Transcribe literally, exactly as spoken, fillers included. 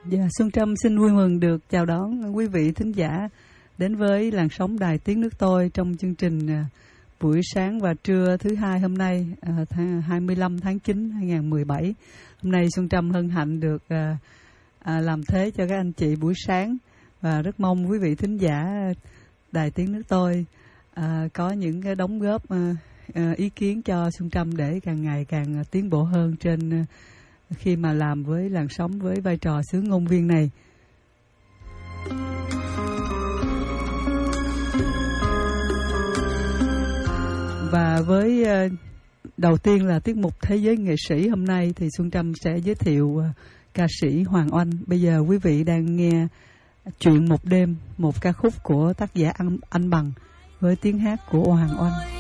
Dạ, Xuân Trâm xin vui mừng được chào đón quý vị thính giả đến với làn sóng Đài Tiếng Nước Tôi trong chương trình à, buổi sáng và trưa thứ hai hôm nay, à, tháng hai mươi lăm tháng chín hai nghìn không trăm mười bảy. Hôm nay Xuân Trâm hân hạnh được à, à, làm thế cho các anh chị buổi sáng và rất mong quý vị thính giả Đài Tiếng Nước Tôi à, có những cái đóng góp à, à, ý kiến cho Xuân Trâm để càng ngày càng tiến bộ hơn trên à, khi mà làm với làn sóng với vai trò xướng ngôn viên này. Và với uh, đầu tiên là tiết mục Thế giới nghệ sĩ hôm nay thì Xuân Trâm sẽ giới thiệu uh, ca sĩ Hoàng Oanh. Bây giờ quý vị đang nghe Chuyện Một Đêm, một ca khúc của tác giả Anh, Anh Bằng với tiếng hát của Hoàng Oanh.